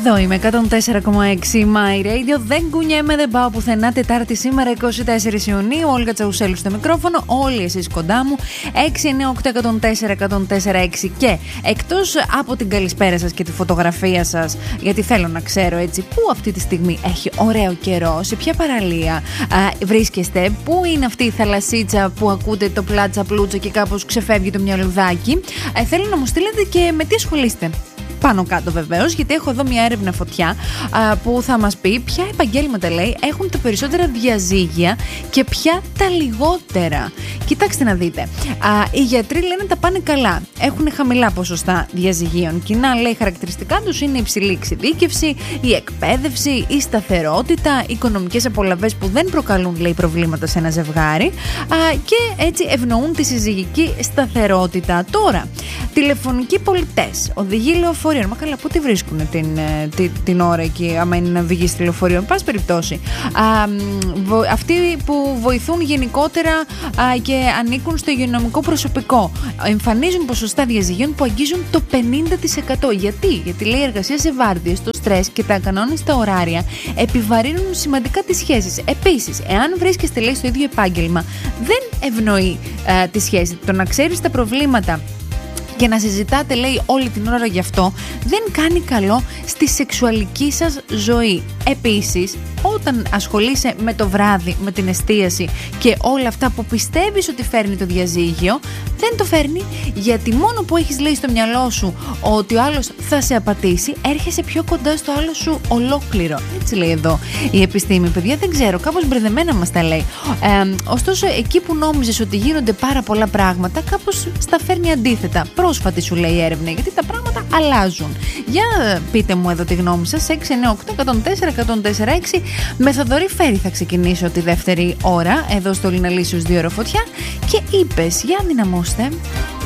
Εδώ είμαι, 104,6 My Radio. Δεν κουνιέμαι, δεν πάω πουθενά. Τετάρτη σήμερα, 24 Ιουνίου. Όλγα Τσαουσέλου στο μικρόφωνο. Όλοι εσείς κοντά μου. 698-104-104-6. Και εκτός από την καλησπέρα σας και τη φωτογραφία σας, γιατί θέλω να ξέρω έτσι πού αυτή τη στιγμή έχει ωραίο καιρό, σε ποια παραλία βρίσκεστε, πού είναι αυτή η θαλασσίτσα που ακούτε το πλάτσα πλούτσα και κάπως ξεφεύγει το μυαλουδάκι. Θέλω να μου στείλετε και με τι ασχολείστε. Πάνω κάτω βεβαίως, γιατί έχω εδώ μια έρευνα φωτιά που θα μας πει ποια επαγγέλματα, λέει, έχουν τα περισσότερα διαζύγια και ποια τα λιγότερα. Κοιτάξτε να δείτε. Οι γιατροί λένε τα πάνε καλά. Έχουν χαμηλά ποσοστά διαζυγίων. Κοινά, λέει, χαρακτηριστικά τους είναι η υψηλή εξειδίκευση, η εκπαίδευση, η σταθερότητα, οι οικονομικές απολαβές που δεν προκαλούν, λέει, προβλήματα σε ένα ζευγάρι και έτσι ευνοούν τη συζυγική σταθερότητα. Τώρα, τηλεφωνικοί πολιτές, οδηγοί λεωφορείων. Μα καλά, πού τη βρίσκουν την ώρα εκεί, άμα είναι να βγει στη λεωφορείο. Εν πάση περιπτώσει, αυτοί που βοηθούν γενικότερα και ανήκουν στο υγειονομικό προσωπικό εμφανίζουν ποσοστά διαζυγίων που αγγίζουν το 50%. Γιατί, λέει, η εργασία σε βάρδιες, το στρες και τα ακανόνιστα ωράρια επιβαρύνουν σημαντικά τις σχέσεις. Επίσης, εάν βρίσκεστε, λέει, στο ίδιο επάγγελμα, δεν ευνοεί τη σχέση. Το να ξέρεις τα προβλήματα και να συζητάτε, λέει, όλη την ώρα γι' αυτό δεν κάνει καλό στη σεξουαλική σας ζωή. Επίσης, όταν ασχολείσαι με το βράδυ, με την εστίαση και όλα αυτά που πιστεύεις ότι φέρνει το διαζύγιο, δεν το φέρνει, γιατί μόνο που έχεις, λέει, στο μυαλό σου ότι ο άλλος θα σε απατήσει, έρχεσαι πιο κοντά στο άλλο σου ολόκληρο. Έτσι λέει εδώ η επιστήμη, παιδιά, δεν ξέρω, κάπως μπερδεμένα μας τα λέει. Ωστόσο, εκεί που νόμιζες ότι γίνονται πάρα πολλά πράγματα, κάπως στα φέρνει αντίθετα. Πρόσφατη, σου λέει η έρευνα, γιατί τα πράγματα αλλάζουν. Για πείτε μου εδώ τη γνώμη σας. 698-104-104-6. Με Θοδωρή Φέρη θα ξεκινήσω τη δεύτερη ώρα εδώ στο Λιναλήσιος 2 ώρα φωτιά και είπες, για δυναμώστε.